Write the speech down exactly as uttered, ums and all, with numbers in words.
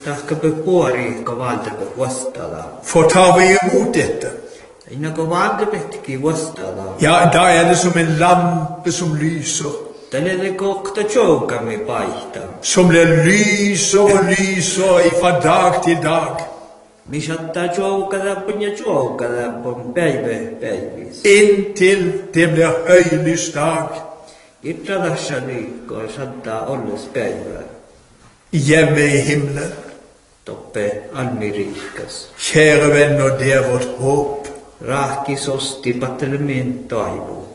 Tahka pe puori kovalta pe vastala. For tar vi imot dette? Inna kovalta petki vastala. Ja, da er det som en lampe som lyser. Tälle kokta tjouka me paihta. Som det lyser og lyser fra dag til dag. Mi saattaa tjoukata ja tjoukata päivä päivissä. Inntil det blir høylysdag. Itradassa liikkoa saattaa olles päivää. Hjemme i himmelen. Toppe almirikas. Kjære venner, det er vårt håp. Rahkisosti pattelemien toivo.